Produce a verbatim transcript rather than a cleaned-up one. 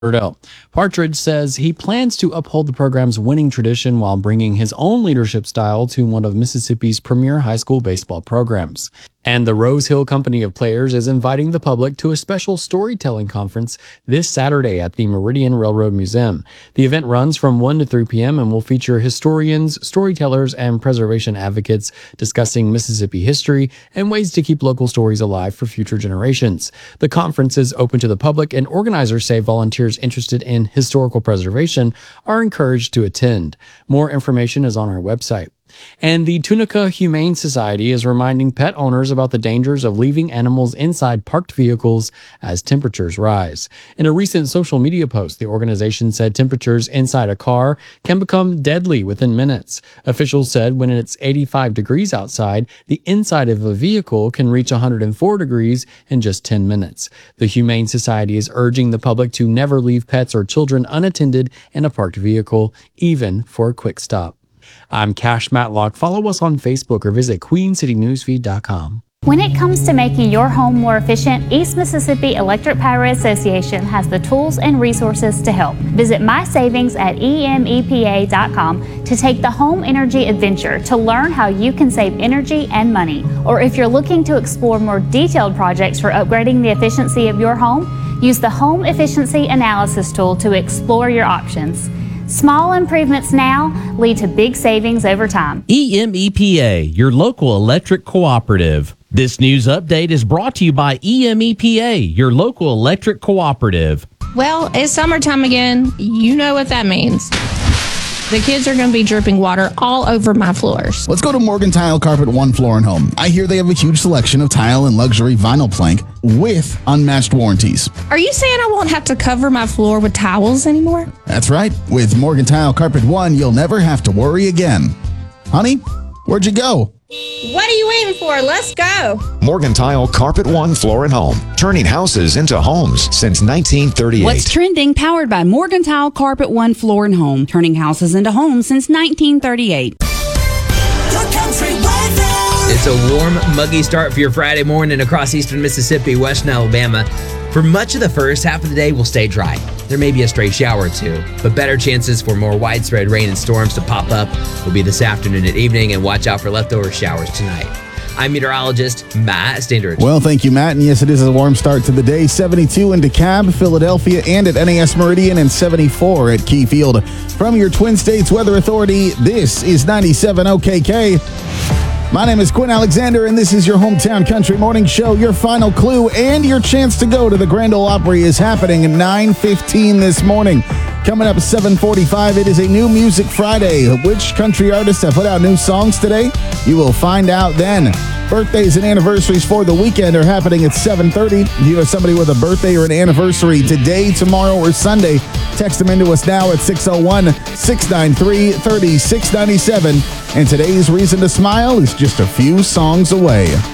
Lauderdale. Partridge says he plans to uphold the program's winning tradition while bringing his own leadership style to one of Mississippi's premier high school baseball programs. And the Rose Hill Company of Players is inviting the public to a special storytelling conference this Saturday at the Meridian Railroad Museum. The event runs from one to three p.m. and will feature historians, storytellers, and preservation advocates discussing Mississippi history and ways to keep local stories alive for future generations. The conference is open to the public, and organizers say volunteers interested in historical preservation are encouraged to attend. More information is on our website. And the Tunica Humane Society is reminding pet owners about the dangers of leaving animals inside parked vehicles as temperatures rise. In a recent social media post, the organization said temperatures inside a car can become deadly within minutes. Officials said when it's eighty-five degrees outside, the inside of a vehicle can reach one hundred four degrees in just ten minutes. The Humane Society is urging the public to never leave pets or children unattended in a parked vehicle, even for a quick stop. I'm Cash Matlock. Follow us on Facebook or visit queen city newsfeed dot com. When it comes to making your home more efficient, East Mississippi Electric Power Association has the tools and resources to help. Visit my savings at E M E P A dot com to take the home energy adventure to learn how you can save energy and money. Or if you're looking to explore more detailed projects for upgrading the efficiency of your home, use the Home Efficiency Analysis tool to explore your options. Small improvements now lead to big savings over time. E M E P A, your local electric cooperative. This news update is brought to you by E M E P A, your local electric cooperative. Well, it's summertime again. You know what that means. The kids are going to be dripping water all over my floors. Let's go to Morgan Tile Carpet One Floor and Home. I hear they have a huge selection of tile and luxury vinyl plank with unmatched warranties. Are you saying I won't have to cover my floor with towels anymore? That's right. With Morgan Tile Carpet One, you'll never have to worry again. Honey, where'd you go? What are you waiting for? Let's go. Morgan Tile Carpet One Floor and Home, turning houses into homes since nineteen thirty-eight. What's trending? Powered by Morgan Tile Carpet One Floor and Home, turning houses into homes since nineteen thirty-eight. It's a warm, muggy start for your Friday morning across eastern Mississippi, western Alabama. For much of the first half of the day, we'll stay dry. There may be a stray shower or two, but better chances for more widespread rain and storms to pop up will be this afternoon and evening, and watch out for leftover showers tonight. I'm meteorologist Matt Standridge. Well, thank you, Matt. And yes, it is a warm start to the day. seventy-two in DeKalb, Philadelphia, and at N A S Meridian, and seventy-four at Keyfield. From your Twin States Weather Authority, this is ninety-seven O K K. My name is Quinn Alexander, and this is your Hometown Country Morning Show. Your final clue and your chance to go to the Grand Ole Opry is happening at nine fifteen this morning. Coming up at seven forty-five, it is a New Music Friday. Which country artists have put out new songs today? You will find out then. Birthdays and anniversaries for the weekend are happening at seven thirty. If you have somebody with a birthday or an anniversary today, tomorrow, or Sunday, text them into us now at six oh one, six nine three, three six nine seven. And today's reason to smile is just a few songs away.